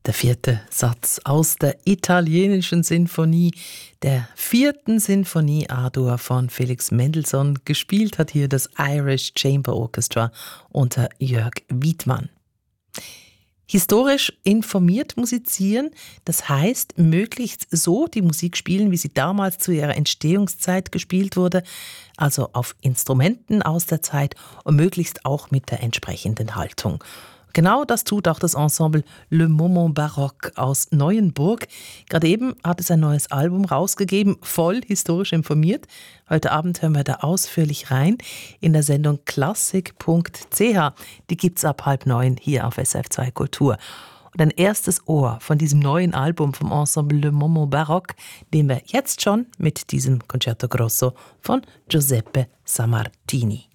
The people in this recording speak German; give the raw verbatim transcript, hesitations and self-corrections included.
Der vierte Satz aus der italienischen Sinfonie, der vierten Sinfonie A-Dur von Felix Mendelssohn. Gespielt hat hier das Irish Chamber Orchestra unter Jörg Wiedmann. Historisch informiert musizieren, das heißt, möglichst so die Musik spielen, wie sie damals zu ihrer Entstehungszeit gespielt wurde, also auf Instrumenten aus der Zeit und möglichst auch mit der entsprechenden Haltung. Genau das tut auch das Ensemble Le Moment Baroque aus Neuenburg. Gerade eben hat es ein neues Album rausgegeben, voll historisch informiert. Heute Abend hören wir da ausführlich rein in der Sendung klassik punkt c h. Die gibt's ab halb neun hier auf S R F zwei Kultur. Und ein erstes Ohr von diesem neuen Album vom Ensemble Le Moment Baroque nehmen wir jetzt schon mit diesem Concerto Grosso von Giuseppe Sammartini.